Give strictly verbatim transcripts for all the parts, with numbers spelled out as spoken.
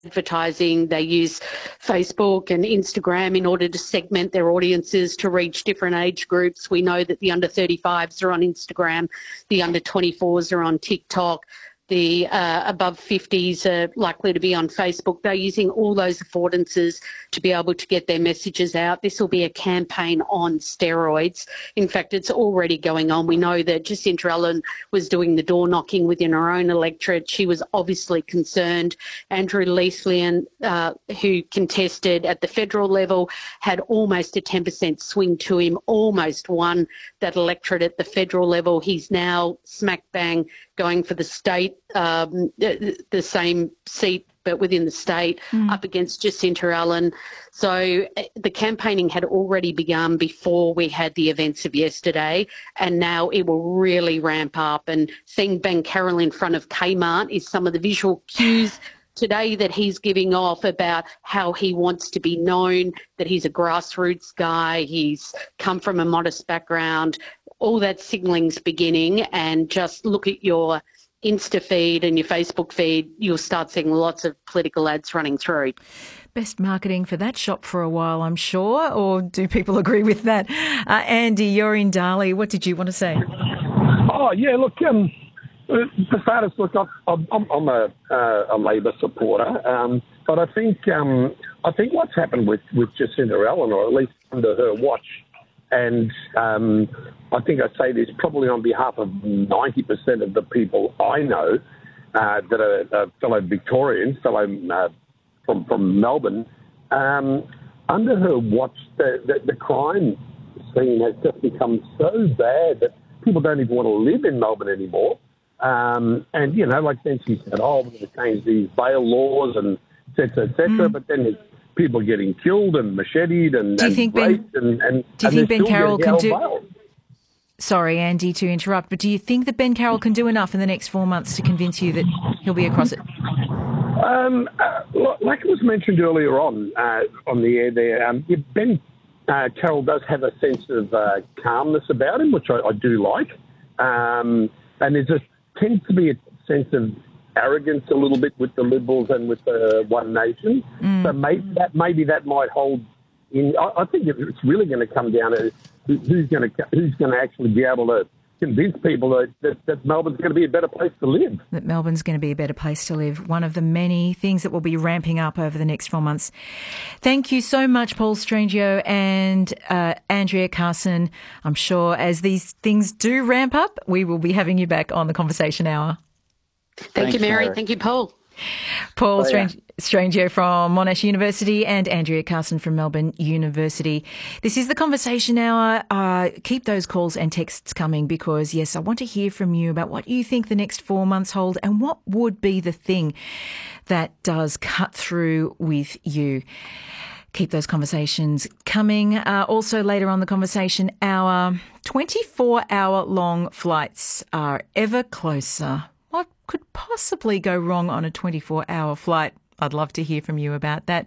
advertising. They use Facebook and Instagram in order to segment their audiences to reach different age groups. We know that the under thirty-fives are on Instagram, the under twenty-fours are on TikTok, the uh, above fifties are likely to be on Facebook. They're using all those affordances to be able to get their messages out. This will be a campaign on steroids. In fact, it's already going on. We know that Jacinta Allen was doing the door knocking within her own electorate. She was obviously concerned. Andrew Leesleyan, uh, who contested at the federal level, had almost a ten percent swing to him, almost won that electorate at the federal level. He's now smack bang going for the state, um, the, the same seat but within the state, mm. up against Jacinta Allen. So uh, the campaigning had already begun before we had the events of yesterday, and now it will really ramp up. And seeing Ben Carroll in front of Kmart is some of the visual cues today that he's giving off about how he wants to be known, that he's a grassroots guy, he's come from a modest background. All that signalling's beginning, and just look at your Insta feed and your Facebook feed, you'll start seeing lots of political ads running through. Best marketing for that shop for a while, I'm sure, or do people agree with that? Uh, Andy, you're in Darley. What did you want to say? Oh, yeah, look, um, for starters, look, I'm, I'm a, a Labor supporter, um, but I think um, I think what's happened with, with Jacinta Allen, or at least under her watch, and um, I think I say this probably on behalf of ninety percent of the people I know uh, that are uh, fellow Victorians, fellow uh, from, from Melbourne. Um, under her watch, the, the, the crime scene has just become so bad that people don't even want to live in Melbourne anymore. Um, and, you know, like then she said, oh, we're going to change these bail laws and et cetera, et cetera. Mm. But then there's people getting killed and macheted and, do you and think raped Ben, and, and do you and think Ben Carroll can do? Bail. Sorry, Andy, to interrupt, but do you think that Ben Carroll can do enough in the next four months to convince you that he'll be across it? Um, uh, like it was mentioned earlier on uh, on the air, there, um, Ben uh, Carroll does have a sense of uh, calmness about him, which I, I do like, um, and there just tends to be a sense of arrogance a little bit with the Liberals and with the One Nation. Mm. So maybe that maybe that might hold in. I, I think it's really going to come down to who, who's going to who's going to actually be able to convince people that, that, that Melbourne's going to be a better place to live. That Melbourne's going to be a better place to live. One of the many things that will be ramping up over the next four months. Thank you so much, Paul Strangio and uh, Andrea Carson. I'm sure as these things do ramp up, we will be having you back on the Conversation Hour. Thank Thanks, you, Mary. Mary. Thank you, Paul. Paul oh, yeah. Strangio from Monash University and Andrea Carson from Melbourne University. This is the Conversation Hour. Uh, keep those calls and texts coming because, yes, I want to hear from you about what you think the next four months hold and what would be the thing that does cut through with you. Keep those conversations coming. Uh, also later on the Conversation Hour, twenty-four hour long flights are ever closer. What could possibly go wrong on a twenty-four hour flight? I'd love to hear from you about that.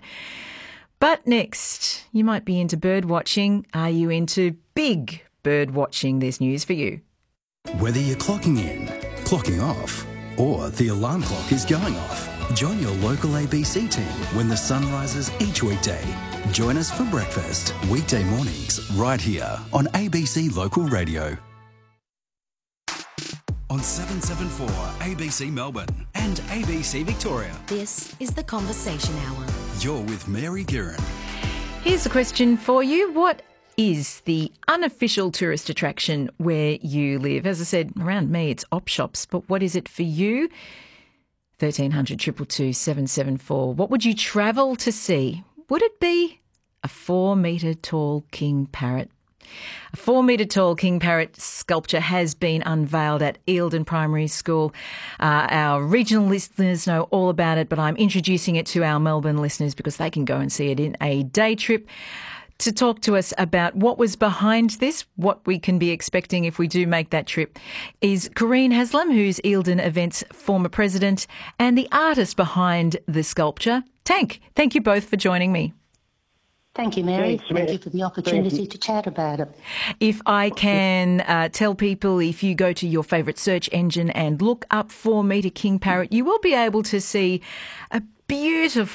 But next, you might be into bird watching. Are you into big bird watching? There's news for you. Whether you're clocking in, clocking off, or the alarm clock is going off, join your local A B C team when the sun rises each weekday. Join us for breakfast, weekday mornings, right here on A B C Local Radio. On seven seventy-four A B C Melbourne and A B C Victoria. This is the Conversation Hour. You're with Mary Guerin. Here's a question for you. What is the unofficial tourist attraction where you live? As I said, around me it's op shops, but what is it for you? thirteen hundred, two two two, seven seven four. What would you travel to see? Would it be a four metre tall king parrot? A four metre tall king parrot sculpture has been unveiled at Eildon Primary School. Uh, our regional listeners know all about it, but I'm introducing it to our Melbourne listeners because they can go and see it in a day trip. To talk to us about what was behind this, what we can be expecting if we do make that trip, is Corinne Haslam, who's Eildon Events former president and the artist behind the sculpture. Tank, thank you both for joining me. Thank you, Mary. Thanks, Thank you for the opportunity to chat about it. If I can uh, tell people, if you go to your favourite search engine and look up four metre king parrot, you will be able to see a beautiful